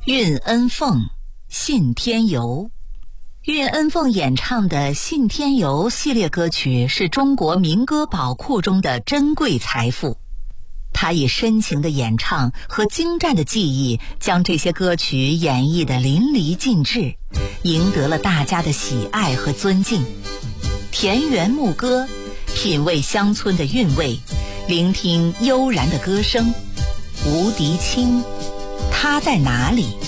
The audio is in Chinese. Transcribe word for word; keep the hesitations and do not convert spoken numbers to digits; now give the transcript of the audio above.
韵恩凤信天游。韵恩凤演唱的《信天游》系列歌曲是中国民歌宝库中的珍贵财富。他以深情的演唱和精湛的技艺，将这些歌曲演绎得淋漓尽致，赢得了大家的喜爱和尊敬。田园牧歌，品味乡村的韵味，聆听悠然的歌声。吴迪清，他在哪里？